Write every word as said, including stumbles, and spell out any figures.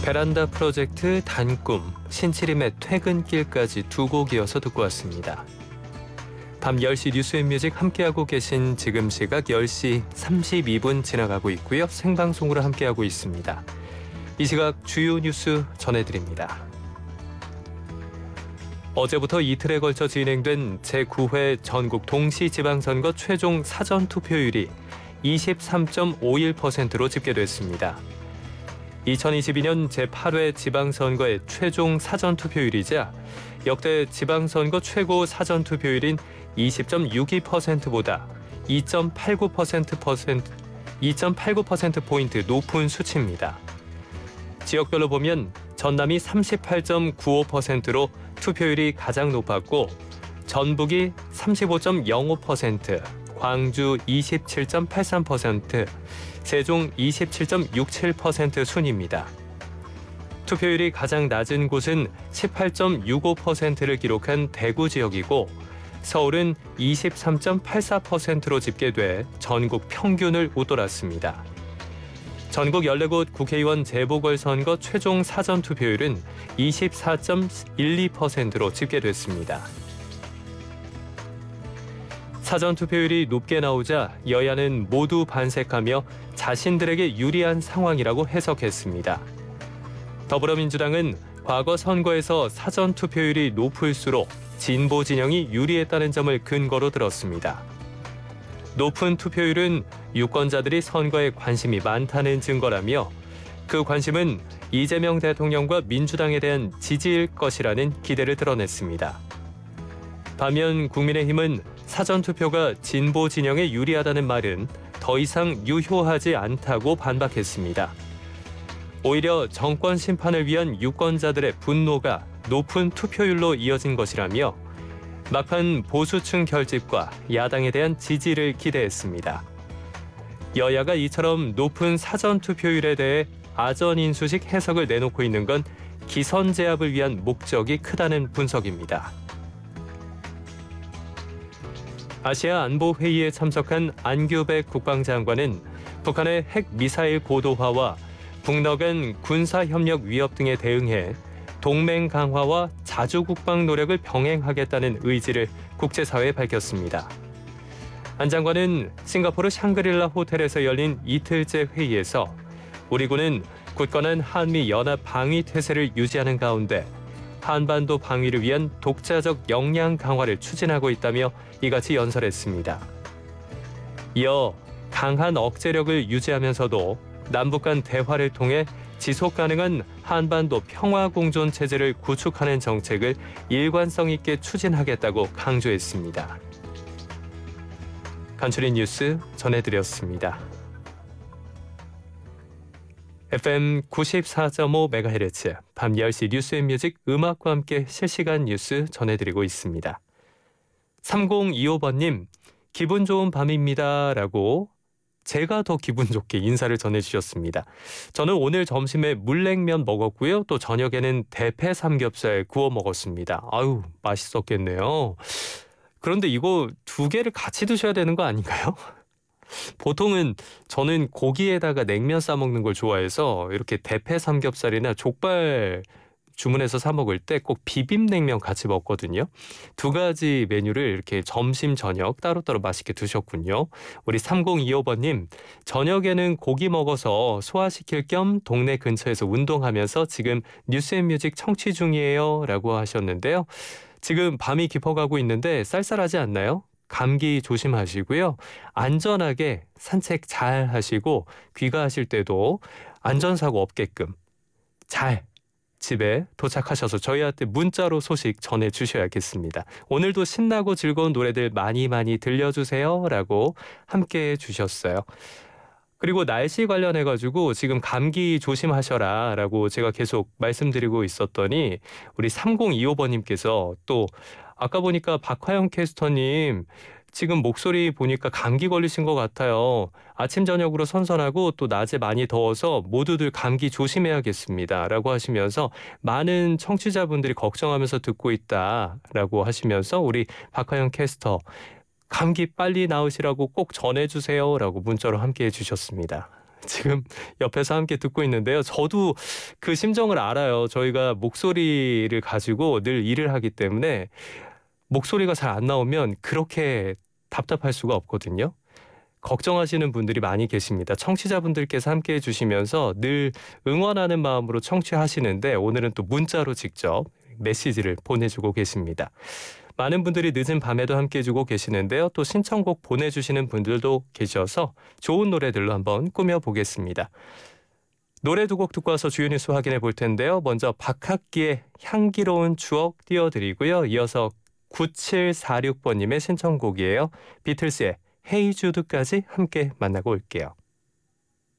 베란다 프로젝트 단꿈, 신치림의 퇴근길까지 두 곡 이어서 듣고 왔습니다. 밤 열 시 뉴스앤뮤직 함께하고 계신 지금 시각 열 시 삼십이 분 지나가고 있고요. 생방송으로 함께하고 있습니다. 이 시각 주요 뉴스 전해드립니다. 어제부터 이틀에 걸쳐 진행된 제구 회 전국 동시지방선거 최종 사전투표율이 이십삼 점 오일 퍼센트로 집계됐습니다. 이천이십이 년 제팔 회 지방선거의 최종 사전투표율이자 역대 지방선거 최고 사전투표율인 이십 점 육이 퍼센트보다 이 점 팔구 퍼센트, 이 점 팔구 퍼센트포인트 높은 수치입니다. 지역별로 보면 전남이 삼십팔 점 구오 퍼센트로 투표율이 가장 높았고 전북이 삼십오 점 영오 퍼센트, 광주 이십칠 점 팔삼 퍼센트, 세종 이십칠 점 육칠 퍼센트 순입니다. 투표율이 가장 낮은 곳은 십팔 점 육오 퍼센트를 기록한 대구 지역이고 서울은 이십삼 점 팔사 퍼센트로 집계돼 전국 평균을 웃돌았습니다. 전국 열네 곳 국회의원 재보궐선거 최종 사전투표율은 이십사 점 일이 퍼센트로 집계됐습니다. 사전투표율이 높게 나오자 여야는 모두 반색하며 자신들에게 유리한 상황이라고 해석했습니다. 더불어민주당은 과거 선거에서 사전투표율이 높을수록 진보 진영이 유리했다는 점을 근거로 들었습니다. 높은 투표율은 유권자들이 선거에 관심이 많다는 증거라며 그 관심은 이재명 대통령과 민주당에 대한 지지일 것이라는 기대를 드러냈습니다. 반면 국민의힘은 사전투표가 진보 진영에 유리하다는 말은 더 이상 유효하지 않다고 반박했습니다. 오히려 정권 심판을 위한 유권자들의 분노가 높은 투표율로 이어진 것이라며 막판 보수층 결집과 야당에 대한 지지를 기대했습니다. 여야가 이처럼 높은 사전투표율에 대해 아전인수식 해석을 내놓고 있는 건 기선제압을 위한 목적이 크다는 분석입니다. 아시아 안보회의에 참석한 안규백 국방장관은 북한의 핵미사일 고도화와 북러 간 군사협력 위협 등에 대응해 동맹 강화와 자주국방 노력을 병행하겠다는 의지를 국제사회에 밝혔습니다. 안 장관은 싱가포르 샹그릴라 호텔에서 열린 이틀째 회의에서 우리 군은 굳건한 한미 연합 방위 태세를 유지하는 가운데 한반도 방위를 위한 독자적 역량 강화를 추진하고 있다며 이같이 연설했습니다. 이어 강한 억제력을 유지하면서도 남북 간 대화를 통해 지속 가능한 한반도 평화 공존 체제를 구축하는 정책을 일관성 있게 추진하겠다고 강조했습니다. 간추린 뉴스 전해드렸습니다. 에프엠 구십사 점 오 메가헤르츠 밤 열 시 뉴스앤뮤직 음악과 함께 실시간 뉴스 전해드리고 있습니다. 삼공이오 번님 기분 좋은 밤입니다 라고 제가 더 기분 좋게 인사를 전해주셨습니다. 저는 오늘 점심에 물냉면 먹었고요. 또 저녁에는 대패 삼겹살 구워 먹었습니다. 아유 맛있었겠네요. 그런데 이거 두 개를 같이 드셔야 되는 거 아닌가요? 보통은 저는 고기에다가 냉면 싸 먹는 걸 좋아해서 이렇게 대패 삼겹살이나 족발 주문해서 사 먹을 때 꼭 비빔냉면 같이 먹거든요. 두 가지 메뉴를 이렇게 점심, 저녁 따로따로 맛있게 드셨군요. 우리 삼공이오 번님, 저녁에는 고기 먹어서 소화시킬 겸 동네 근처에서 운동하면서 지금 뉴스앤뮤직 청취 중이에요 라고 하셨는데요. 지금 밤이 깊어가고 있는데 쌀쌀하지 않나요? 감기 조심하시고요. 안전하게 산책 잘 하시고 귀가하실 때도 안전사고 없게끔 잘 집에 도착하셔서 저희한테 문자로 소식 전해주셔야겠습니다. 오늘도 신나고 즐거운 노래들 많이 많이 들려주세요 라고 함께해 주셨어요. 그리고 날씨 관련해가지고 지금 감기 조심하셔라 라고 제가 계속 말씀드리고 있었더니 우리 삼공이오 번님께서 또 아까 보니까 박화영 캐스터님 지금 목소리 보니까 감기 걸리신 것 같아요. 아침 저녁으로 선선하고 또 낮에 많이 더워서 모두들 감기 조심해야겠습니다 라고 하시면서 많은 청취자분들이 걱정하면서 듣고 있다라고 하시면서 우리 박하영 캐스터 감기 빨리 나으시라고 꼭 전해주세요 라고 문자로 함께해 주셨습니다. 지금 옆에서 함께 듣고 있는데요. 저도 그 심정을 알아요. 저희가 목소리를 가지고 늘 일을 하기 때문에 목소리가 잘 안 나오면 그렇게 답답할 수가 없거든요. 걱정하시는 분들이 많이 계십니다. 청취자분들께서 함께 해주시면서 늘 응원하는 마음으로 청취하시는데 오늘은 또 문자로 직접 메시지를 보내주고 계십니다. 많은 분들이 늦은 밤에도 함께 해주고 계시는데요. 또 신청곡 보내주시는 분들도 계셔서 좋은 노래들로 한번 꾸며보겠습니다. 노래 두 곡 듣고 와서 주요 뉴스 확인해 볼 텐데요. 먼저 박학기의 향기로운 추억 띄워드리고요. 이어서 구칠사육 번님의 신청곡이에요. 비틀스의 헤이 주드까지 함께 만나고 올게요.